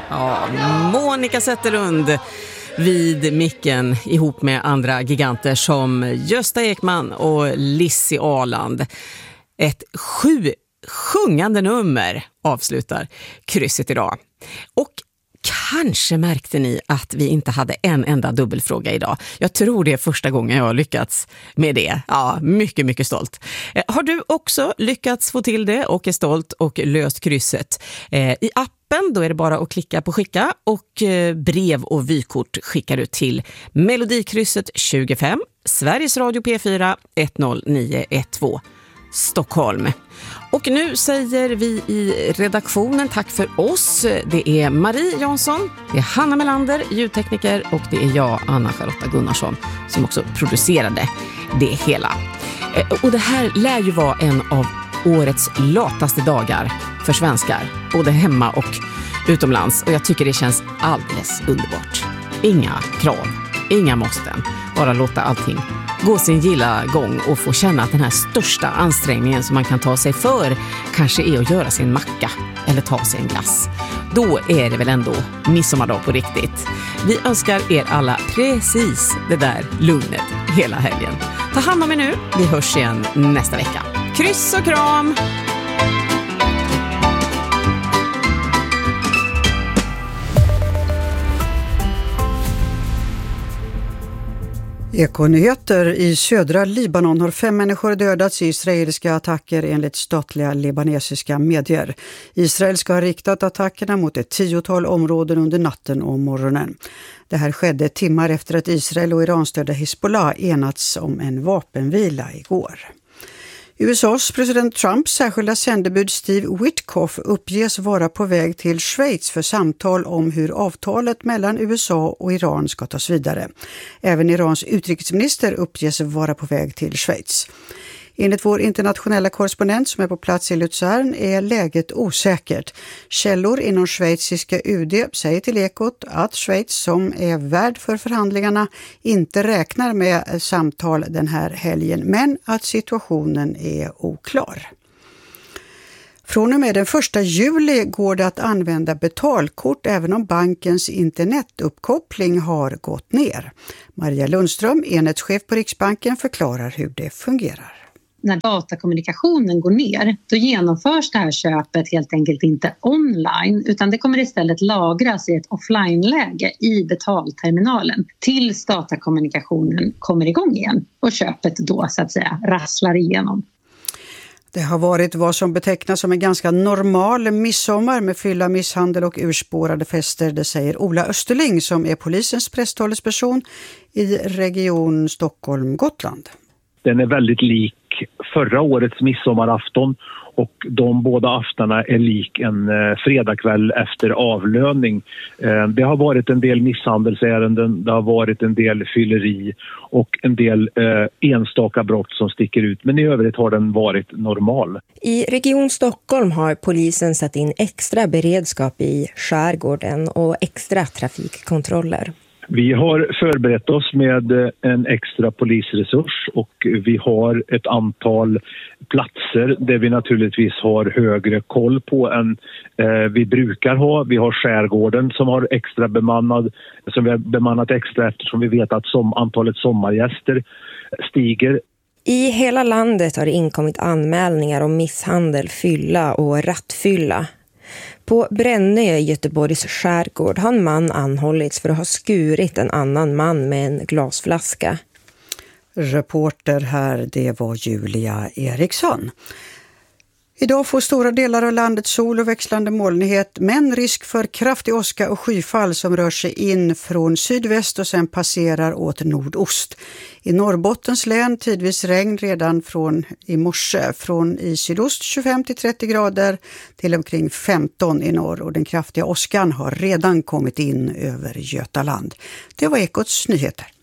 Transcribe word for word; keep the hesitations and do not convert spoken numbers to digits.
Ja, Monica Zetterlund vid micken ihop med andra giganter som Gösta Ekman och Lissi Arland. Ett sju sjungande nummer avslutar krysset idag. Och kanske märkte ni att vi inte hade en enda dubbelfråga idag. Jag tror det är första gången jag har lyckats med det. Ja, mycket, mycket stolt. Har du också lyckats få till det och är stolt och löst krysset? I appen då är det bara att klicka på skicka och brev och vykort skickar du till Melodikrysset tjugofem, Sveriges Radio P fyra ett noll nio ett två, Stockholm. Och nu säger vi i redaktionen tack för oss. Det är Marie Jansson, det är Hanna Melander, ljudtekniker, och det är jag, Anna-Charlotta Gunnarsson, som också producerade det hela. Och det här lär ju vara en av årets lataste dagar för svenskar, både hemma och utomlands. Och jag tycker det känns alldeles underbart. Inga krav, inga måsten, bara låta allting gå sin gilla gång och få känna att den här största ansträngningen som man kan ta sig för kanske är att göra sin macka eller ta sig en glass. Då är det väl ändå midsommardag på riktigt. Vi önskar er alla precis det där lugnet hela helgen. Ta hand om er nu, vi hörs igen nästa vecka. Kryss och kram! Ekonyheter i södra Libanon har fem människor dödats i israeliska attacker enligt statliga libanesiska medier. Israel ska ha riktat attackerna mot ett tiotal områden under natten och morgonen. Det här skedde timmar efter att Israel och Iranstödda Hezbollah enats om en vapenvila igår. U S A:s president Trumps särskilda sändebud Steve Witkoff uppges vara på väg till Schweiz för samtal om hur avtalet mellan U S A och Iran ska tas vidare. Även Irans utrikesminister uppges vara på väg till Schweiz. Enligt vår internationella korrespondent som är på plats i Luzern är läget osäkert. Källor inom schweiziska U D säger till Ekot att Schweiz, som är värd för förhandlingarna, inte räknar med samtal den här helgen, men att situationen är oklar. Från och med den första juli går det att använda betalkort även om bankens internetuppkoppling har gått ner. Maria Lundström, enhetschef på Riksbanken, förklarar hur det fungerar. När datakommunikationen går ner, då genomförs det här köpet helt enkelt inte online, utan det kommer istället lagras i ett offline-läge i betalterminalen tills datakommunikationen kommer igång igen och köpet då så att säga rasslar igenom. Det har varit vad som betecknas som en ganska normal midsommar med fylla, misshandel och urspårade fester, det säger Ola Österling som är polisens presstalesperson i region Stockholm-Gotland. Den är väldigt lik förra årets midsommarafton och de båda aftarna är lik en eh, fredagkväll efter avlöning. Eh, det har varit en del misshandelsärenden, det har varit en del fylleri och en del eh, enstaka brott som sticker ut. Men i övrigt har den varit normal. I Region Stockholm har polisen satt in extra beredskap i skärgården och extra trafikkontroller. Vi har förberett oss med en extra polisresurs och vi har ett antal platser där vi naturligtvis har högre koll på än eh, vi brukar ha. Vi har skärgården som har extra bemannad, som vi har bemannat extra eftersom vi vet att som antalet sommargäster stiger. I hela landet har det inkommit anmälningar om misshandel, fylla och rattfylla. På Brännö i Göteborgs skärgård har en man anhållits för att ha skurit en annan man med en glasflaska. Reporter här, det var Julia Eriksson. Idag får stora delar av landet sol och växlande molnighet, men risk för kraftig åska och skyfall som rör sig in från sydväst och sen passerar åt nordost. I Norrbottens län tidvis regn redan från i morse, från i sydost tjugofem till trettio grader till omkring femton i norr, och den kraftiga åskan har redan kommit in över Götaland. Det var Ekots nyheter.